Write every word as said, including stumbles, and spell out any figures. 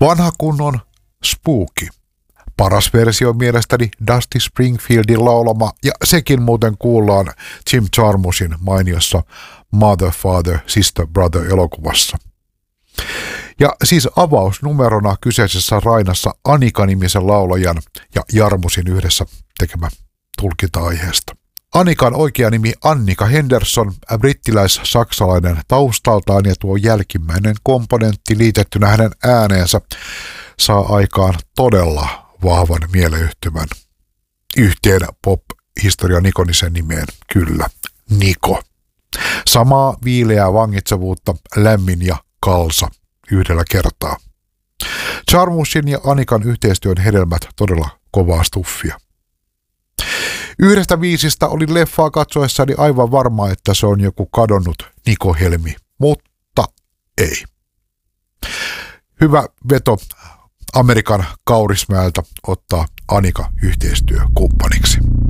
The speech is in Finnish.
Vanha kunnon spooky. Paras versio on mielestäni Dusty Springfieldin laulama, ja sekin muuten kuullaan Jim Jarmusin mainiossa Mother, Father, Sister, Brother -elokuvassa. Ja siis avausnumerona kyseisessä Rainassa Anika-nimisen laulajan ja Jarmusin yhdessä tekemä tulkinta-aiheesta. Anikan oikea nimi Annika Henderson, brittiläis-saksalainen taustaltaan, ja tuo jälkimmäinen komponentti liitettynä hänen ääneensä saa aikaan todella vahvan mieleyhtymän yhteen pop-historian ikonisen nimeen, kyllä, Niko. Samaa viileää vangitsevuutta, lämmin ja kalsa yhdellä kertaa. Jarmusin ja Anikan yhteistyön hedelmät todella kovaa stuffia. Yhdestä viisistä oli leffaa katsoessani aivan varma, että se on joku kadonnut Niko Helmi, mutta ei. Hyvä veto Amerikan Kaurismäeltä ottaa Anika yhteistyökumppaniksi.